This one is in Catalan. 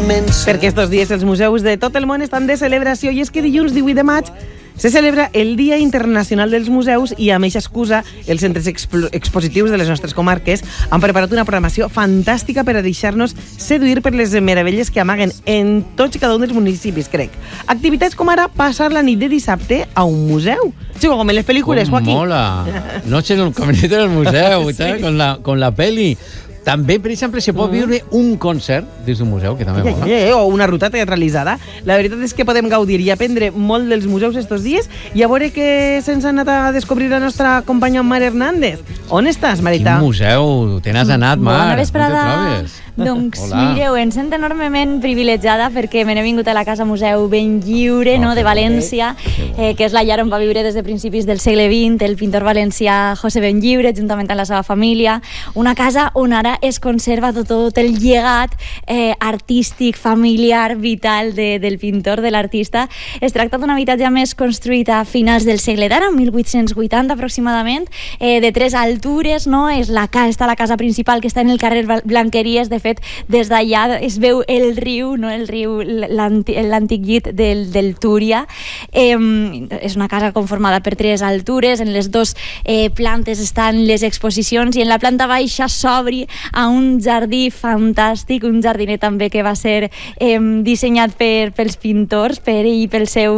immensa. Perquè estos dies els museus de tot el món estan de celebració i és que dilluns 18 de maig se celebra el Dia Internacional dels Museus i amb aquesta excusa els centres expositius de les nostres comarques han preparat una programació fantàstica per a deixar-nos seduir per les meravelles que amaguen en tots i cada un dels municipis, crec. Activitats com ara passar la nit de dissabte a un museu. Sí, com en les pel·lícules, Joaquín. Mola. Noche en el caminito del museu, sí. Con la peli. També, per exemple, se pot viure un concert dins d'un museu, que també mola. O una ruta teatralitzada. La veritat és que podem gaudir i aprendre molt dels museus estos dies i a veure què se'ns ha anat a descobrir la nostra companya Mar Hernández. On estàs, Marita? Quin museu? Te n'has anat, Mar? Bona vesprada. On te trobes? Doncs Hola. mireu, em sento enormement privilegiada perquè me n'he vingut a la Casa Museu Ben Lliure, de València, que és la llar on va viure des de principis del segle XX el pintor valencià José Ben Lliure, juntament amb la seva família. Una casa on ara es conserva tot el llegat artístic, familiar, vital del pintor, de l'artista. Es tracta d'un habitatge més construït a finals del segle d'ara, 1880 aproximadament, de 3 altures, no? Està la casa principal, que està en el carrer Blanqueries. De fet, des d'allà es veu el riu, l'antic llit del Túria. És una casa conformada per 3 altures, en les 2 plantes estan les exposicions i en la planta baixa s'obri a un jardí fantàstic, un jardiner també que va ser dissenyat pels pintors, per ell i pel seu